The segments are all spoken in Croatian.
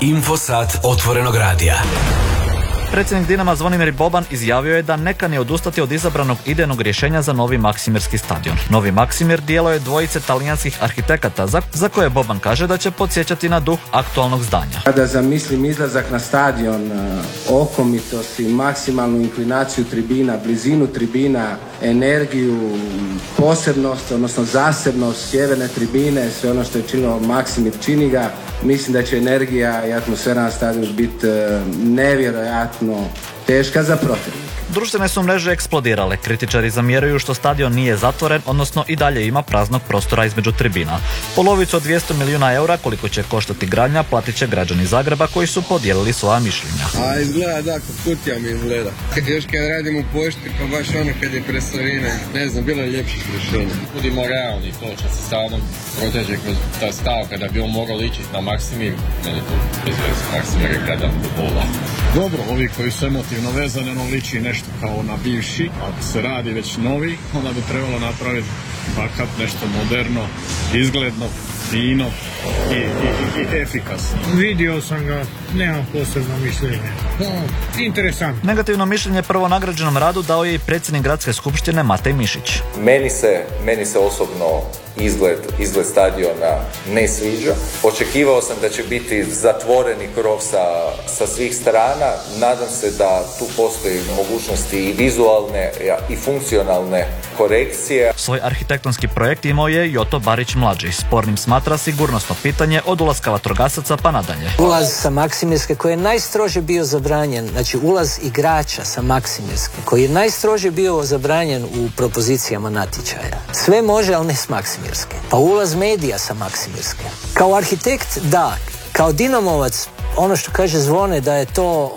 Infosat otvorenog radija. Predsjednik Dinama Zvonimir Boban izjavio je da ne kani odustati od izabranog idejnog rješenja za novi Maksimirski stadion. Novi Maksimir djelo je dvojice talijanskih arhitekata za koje Boban kaže da će podsjećati na duh aktualnog zdanja. Kada zamislim izlazak na stadion, okomitost i maksimalnu inklinaciju tribina, blizinu tribina, energiju, posebnost, odnosno zasebnost sjeverne tribine, sve ono što je činilo Maksimir čini ga, mislim da će energija i atmosfera na stadionu biti nevjerojatno teška za protivnika. Društvene su mreže eksplodirale. Kritičari zamjeraju što stadion nije zatvoren, odnosno i dalje ima praznog prostora između tribina. Polovicu od 200 milijuna eura koliko će koštati gradnja platit će građani Zagreba koji su podijelili svoja mišljenja. A izgleda da, kod kutija mi izgleda. Još kad radim u pošti, pa baš ono kad je presarine, ne znam, bilo je ljepših rješenja. Budimo realni, to će se samo proteže kroz ta stavka da bi on mogao ličiti na Maksimir. Meni to bezveze, Maksimir je kada bola. Dobro, ovi koji su emotivno vezani, ono liči nešto kao na bivši. Ako se radi već novi, onda bi trebalo napraviti fakat nešto moderno, izgledno, fino i efikasno. Vidio sam ga, nemam posebno mišljenje. Interesantno. Negativno mišljenje prvo nagrađenom radu dao je i predsjednik Gradske skupštine Matej Mišić. Meni se osobno izgled stadiona ne sviđa. Očekivao sam da će biti zatvoreni krov sa svih strana. Nadam se da tu postoji mogućnosti i vizualne i funkcionalne korekcije. Svoj arhitektonski projekt imao je Joto Barić mlađi. Spornim smatra sigurnosno pitanje od ulaska vatrogasaca pa nadalje. Ulaz sa Maksimirske koji je najstrože bio zabranjen, znači ulaz igrača sa Maksimirske koji je najstrože bio zabranjen u propozicijama natječaja. Sve može, ali ne s Maksimirske. Pa ulaz medija sa Maksimirske. Kao arhitekt da, kao dinamovac ono što kaže Zvone da je to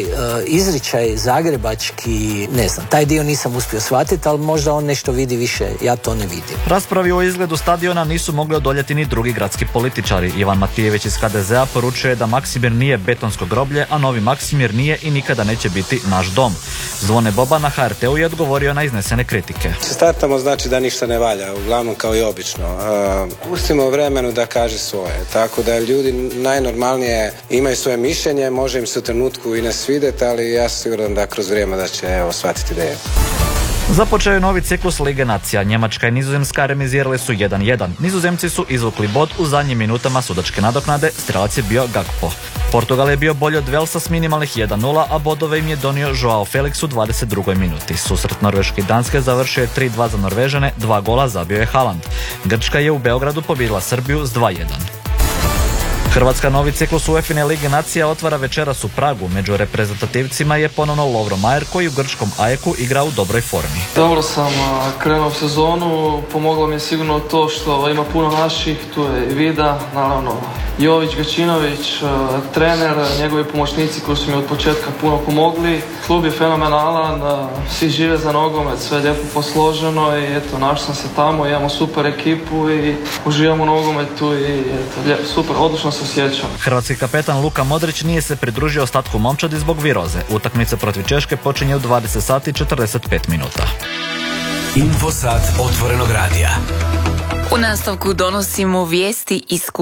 izričaj zagrebački, ne znam, taj dio nisam uspio shvatiti, ali možda on nešto vidi više, ja to ne vidim. Raspravi o izgledu stadiona nisu mogli odoljeti ni drugi gradski političari. Ivan Matijević iz HDZ-a poručuje da Maksimir nije betonsko groblje, a novi Maksimir nije i nikada neće biti naš dom. Zvone Boban na HRT-u je odgovorio na iznesene kritike. Startamo znači da ništa ne valja, uglavnom kao i obično. Pustimo vremenu da kaže svoje, tako da ljudi najnormalnije imaju svoje mišljenje, može im se u trenutku i ne svidjeti, ali ja sam siguran da kroz vrijeme da će shvatiti da je. Započeo je novi ciklus Lige nacija. Njemačka i Nizozemska remizirali su 1-1. Nizozemci su izvukli bod u zadnjim minutama sudačke nadoknade, strelac je bio Gakpo. Portugal je bio bolji od Velsa s minimalnih 1-0, a bodove im je donio Joao Felix u 22. minuti. Susret Norveške i Danske završio je 3-2 za Norvežane, 2 gola zabio je Haaland. Grčka je u Beogradu pobijedila Srbiju s 2-1. Hrvatska novi ciklus UEFA Lige nacija otvara večeras u Pragu. Među reprezentativcima je ponovno Lovro Majer koji u grčkom Ajeku igra u dobroj formi. Dobro sam krenuo sezonu, pomoglo mi je sigurno to što ima puno naših, tu je i Vida, naravno Jović, Gačinović, trener, njegovi pomoćnici koji su mi od početka puno pomogli. Klub je fenomenalan, svi žive za nogomet, sve je lijepo posloženo i eto, našao sam se tamo, imamo super ekipu i uživamo u nogometu i eto, super, odlično se osjećam. Hrvatski kapetan Luka Modrić nije se pridružio ostatku momčadi zbog viroze. Utakmica protiv Češke počinje u 20 sati i 45 minuta. Infosat otvorenog radija. U nastavku donosimo vijesti iz